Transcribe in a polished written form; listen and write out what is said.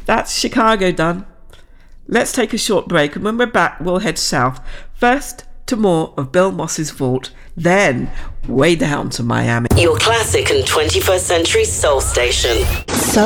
That's Chicago done. Let's take a short break, and when we're back, we'll head south. First to more of Bill Moss's Vault, then way down to Miami. Your classic and 21st century soul station.